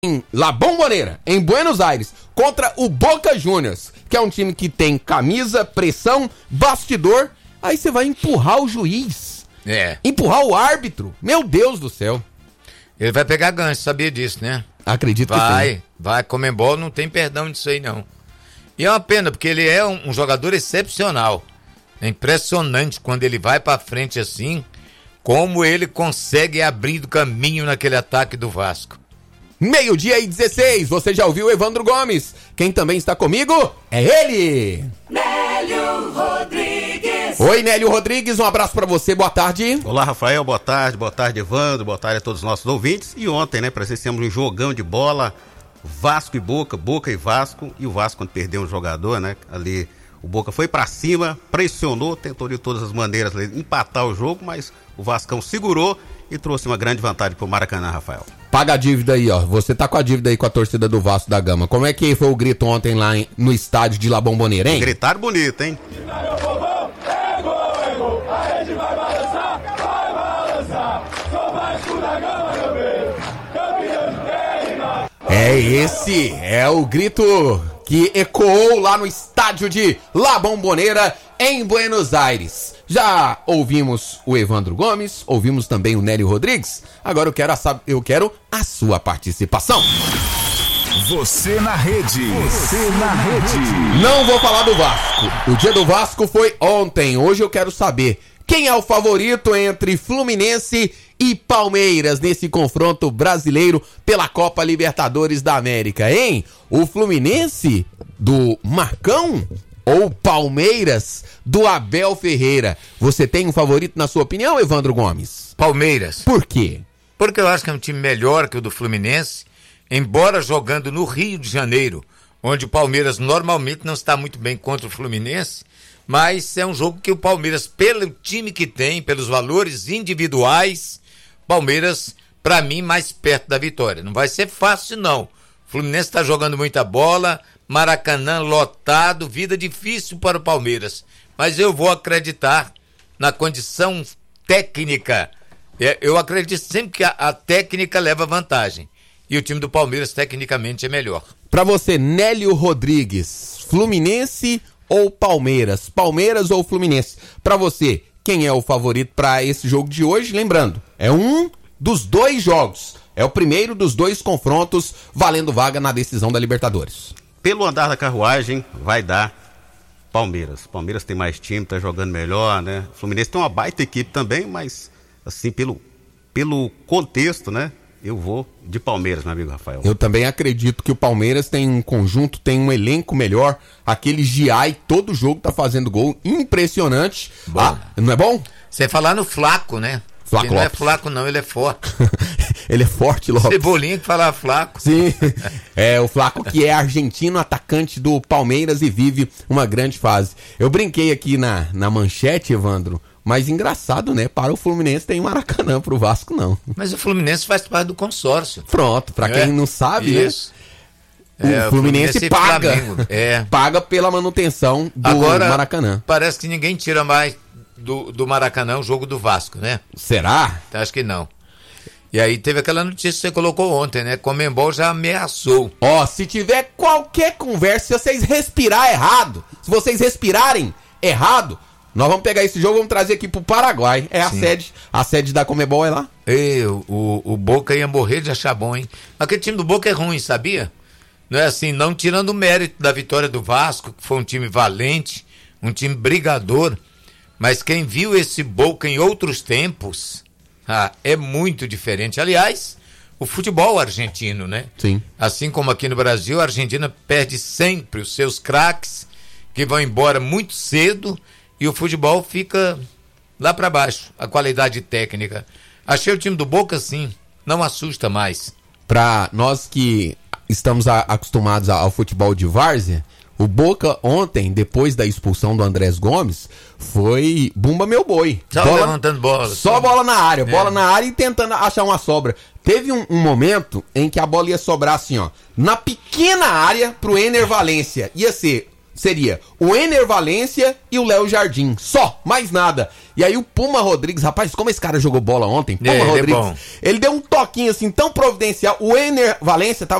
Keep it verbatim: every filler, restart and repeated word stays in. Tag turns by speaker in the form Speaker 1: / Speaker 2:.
Speaker 1: em La Bombonera, em Buenos Aires, contra o Boca Juniors, que é um time que tem camisa, pressão, bastidor, aí você vai empurrar o juiz,
Speaker 2: É.
Speaker 1: empurrar o árbitro, meu Deus do céu.
Speaker 2: Ele vai pegar gancho, sabia disso, né?
Speaker 1: Acredito que
Speaker 2: Vai,
Speaker 1: sim.
Speaker 2: vai, Conmebol não tem perdão disso aí não. E é uma pena, porque ele é um, um jogador excepcional. É impressionante quando ele vai pra frente assim, como ele consegue abrir do caminho naquele ataque do Vasco.
Speaker 1: Meio-dia e dezesseis, você já ouviu o Evandro Gomes. Quem também está comigo é ele.
Speaker 3: Nélio Rodrigues.
Speaker 1: Oi, Nélio Rodrigues, um abraço pra você, boa tarde.
Speaker 4: Olá, Rafael, boa tarde, boa tarde, Evandro, boa tarde a todos os nossos ouvintes. E ontem, né, presenciamos um jogão de bola, Vasco e Boca, Boca e Vasco. E o Vasco, quando perdeu um jogador, né, ali, o Boca foi pra cima, pressionou, tentou de todas as maneiras empatar o jogo, mas o Vascão segurou e trouxe uma grande vantagem pro Maracanã, Rafael.
Speaker 1: Paga a dívida aí, ó. Você tá com a dívida aí com a torcida do Vasco da Gama. Como é que foi o grito ontem lá em- no estádio de La Bombonera, hein?
Speaker 4: Gritaram bonito, hein?
Speaker 1: É esse, é o grito que ecoou lá no estádio de La Bombonera, em Buenos Aires. Já ouvimos o Evandro Gomes, ouvimos também o Nélio Rodrigues. Agora eu quero a, sab- eu quero a sua participação.
Speaker 5: Você na rede. Você na rede.
Speaker 1: Não vou falar do Vasco. O dia do Vasco foi ontem. Hoje eu quero saber quem é o favorito entre Fluminense e Palmeiras nesse confronto brasileiro pela Copa Libertadores da América, hein? O Fluminense do Marcão ou Palmeiras do Abel Ferreira? Você tem um favorito na sua opinião, Evandro Gomes?
Speaker 2: Palmeiras.
Speaker 1: Por quê?
Speaker 2: Porque eu acho que é um time melhor que o do Fluminense, embora jogando no Rio de Janeiro, onde o Palmeiras normalmente não está muito bem contra o Fluminense, mas é um jogo que o Palmeiras, pelo time que tem, pelos valores individuais, Palmeiras, pra mim, mais perto da vitória. Não vai ser fácil, não. O Fluminense está jogando muita bola, Maracanã lotado, vida difícil para o Palmeiras. Mas eu vou acreditar na condição técnica. É, Eu acredito sempre que a, a técnica leva vantagem. E o time do Palmeiras, tecnicamente, é melhor.
Speaker 1: Pra você, Nélio Rodrigues, Fluminense ou Palmeiras? Palmeiras ou Fluminense? Pra você, quem é o favorito pra esse jogo de hoje? Lembrando, é um dos dois jogos. É o primeiro dos dois confrontos valendo vaga na decisão da Libertadores.
Speaker 4: Pelo andar da carruagem, vai dar Palmeiras. Palmeiras tem mais time, tá jogando melhor, né? O Fluminense tem uma baita equipe também, mas, assim, pelo, pelo contexto, né? Eu vou de Palmeiras, meu amigo Rafael.
Speaker 1: Eu também acredito que o Palmeiras tem um conjunto, tem um elenco melhor. Aquele Giai, todo jogo tá fazendo gol, impressionante.
Speaker 2: Bom.
Speaker 1: Ah, não é bom?
Speaker 2: Você falar no Flaco, né?
Speaker 1: Flaco
Speaker 2: Ele não é
Speaker 1: Lopes.
Speaker 2: Flaco, não, ele é forte.
Speaker 1: Ele é forte, Lopes.
Speaker 2: Cebolinha que fala Flaco.
Speaker 1: Sim, é o Flaco, que é argentino, atacante do Palmeiras e vive uma grande fase. Eu brinquei aqui na, na manchete, Evandro, mas engraçado, né? Para o Fluminense tem Maracanã, pro Vasco não.
Speaker 2: Mas o Fluminense faz parte do consórcio.
Speaker 1: Pronto, pra
Speaker 2: É,
Speaker 1: quem não sabe,
Speaker 2: isso.
Speaker 1: né?
Speaker 2: É,
Speaker 1: O Fluminense,
Speaker 2: e
Speaker 1: paga,
Speaker 2: Flamengo, é.
Speaker 1: paga pela manutenção do
Speaker 2: Agora,
Speaker 1: Maracanã.
Speaker 2: parece que ninguém tira mais do, do Maracanã o jogo do Vasco, né?
Speaker 1: Será?
Speaker 2: Então, acho que não. E aí teve aquela notícia que você colocou ontem, né? Conmebol já ameaçou.
Speaker 1: Ó, se tiver qualquer conversa, se vocês respirar errado, se vocês respirarem errado, nós vamos pegar esse jogo e vamos trazer aqui pro Paraguai. É a
Speaker 2: Sim.
Speaker 1: sede, a sede da Conmebol é lá.
Speaker 2: Ei, o, o, o Boca ia morrer de achar bom, hein? Aquele time do Boca é ruim, sabia? Não é assim, não tirando o mérito da vitória do Vasco, que foi um time valente, um time brigador, mas quem viu esse Boca em outros tempos, ah, é muito diferente. Aliás, o futebol argentino, né?
Speaker 1: Sim.
Speaker 2: Assim como aqui no Brasil, a Argentina perde sempre os seus craques, que vão embora muito cedo, e o futebol fica lá para baixo, a qualidade técnica. Achei o time do Boca, sim, não assusta mais.
Speaker 1: Pra nós que estamos a- acostumados a- ao futebol de várzea, o Boca ontem, depois da expulsão do Andrés Gomes, foi bumba meu boi.
Speaker 2: Só levantando bola.
Speaker 1: Só bola na área, bola
Speaker 2: É.
Speaker 1: na área e tentando achar uma sobra. Teve um, um momento em que a bola ia sobrar assim, ó, na pequena área pro Ener Valência. Ia ser seria o Ener Valência e o Léo Jardim. Só, mais nada. E aí o Puma Rodrigues, rapaz, como esse cara jogou bola ontem, Puma
Speaker 2: É, ele é
Speaker 1: Rodrigues,
Speaker 2: bom.
Speaker 1: ele deu um toquinho assim tão providencial. O Ener Valência tava